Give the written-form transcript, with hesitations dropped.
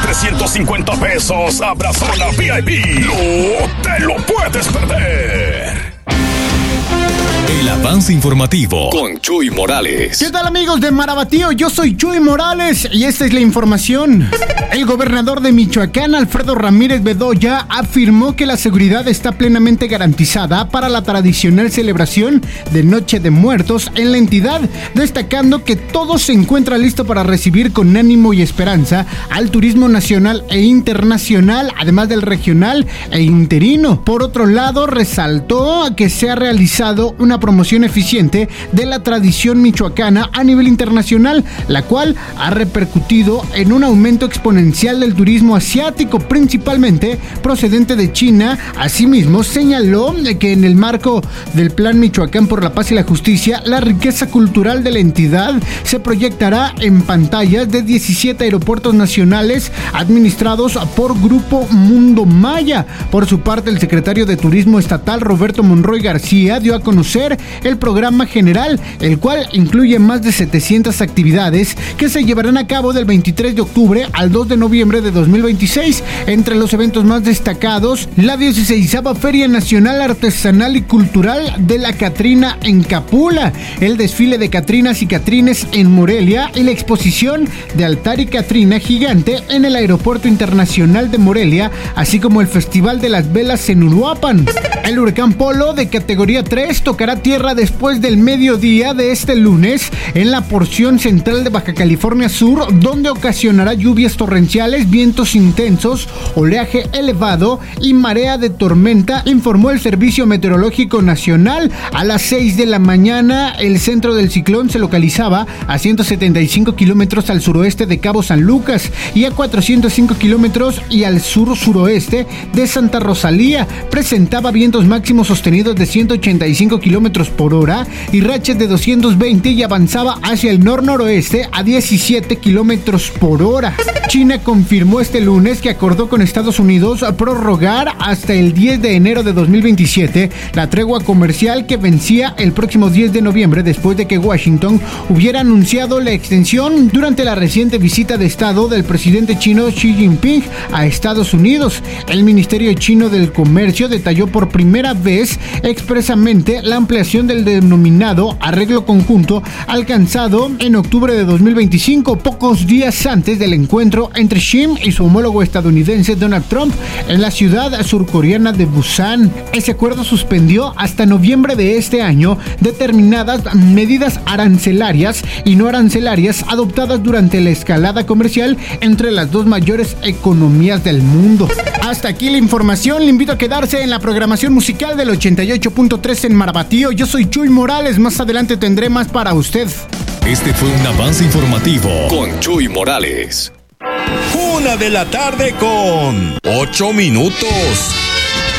350 pesos. Abrazo a la VIP. No te lo puedes perder. El avance informativo con Chuy Morales. ¿Qué tal, amigos de Marabatío? Yo soy Chuy Morales y esta es la información. El gobernador de Michoacán, Alfredo Ramírez Bedoya, afirmó que la seguridad está plenamente garantizada para la tradicional celebración de Noche de Muertos en la entidad, destacando que todo se encuentra listo para recibir con ánimo y esperanza al turismo nacional e internacional, además del regional e interino. Por otro lado, resaltó que se ha realizado una promoción eficiente de la tradición michoacana a nivel internacional, la cual ha repercutido en un aumento exponencial del turismo asiático, principalmente procedente de China. Asimismo, señaló que en el marco del Plan Michoacán por la Paz y la Justicia, la riqueza cultural de la entidad se proyectará en pantallas de 17 aeropuertos nacionales administrados por Grupo Mundo Maya. Por su parte, el secretario de Turismo Estatal, Roberto Monroy García, dio a conocer el programa general, el cual incluye más de 700 actividades que se llevarán a cabo del 23 de octubre al 2 de noviembre de 2026. Entre los eventos más destacados, la 16ª Feria Nacional Artesanal y Cultural de la Catrina en Capula, el desfile de Catrinas y Catrines en Morelia y la exposición de Altar y Catrina Gigante en el Aeropuerto Internacional de Morelia, así como el Festival de las Velas en Uruapan. El huracán Polo, de categoría 3, tocará tierra después del mediodía de este lunes en la porción central de Baja California Sur, donde ocasionará lluvias torrenciales, vientos intensos, oleaje elevado y marea de tormenta, informó el Servicio Meteorológico Nacional. A las 6 de la mañana, el centro del ciclón se localizaba a 175 kilómetros al suroeste de Cabo San Lucas y a 405 kilómetros y al sur-suroeste de Santa Rosalía. Presentaba vientos máximos sostenidos de 185 kilómetros por hora y rachas de 220 y avanzaba hacia el nor-noroeste a 17 kilómetros por hora. China confirmó este lunes que acordó con Estados Unidos prorrogar hasta el 10 de enero de 2027 la tregua comercial que vencía el próximo 10 de noviembre, después de que Washington hubiera anunciado la extensión durante la reciente visita de Estado del presidente chino Xi Jinping a Estados Unidos. El Ministerio Chino del Comercio detalló por primera vez expresamente la ampliación del denominado arreglo conjunto alcanzado en octubre de 2025, pocos días antes del encuentro entre Xi y su homólogo estadounidense Donald Trump en la ciudad surcoreana de Busan. Ese acuerdo suspendió hasta noviembre de este año determinadas medidas arancelarias y no arancelarias adoptadas durante la escalada comercial entre las dos mayores economías del mundo. Hasta aquí la información. Le invito a quedarse en la programación musical del 88.3 en Marabatío. Yo soy Chuy Morales. Más adelante tendré más para usted. Este fue un avance informativo con Chuy Morales. 1 de la tarde con 8 minutos.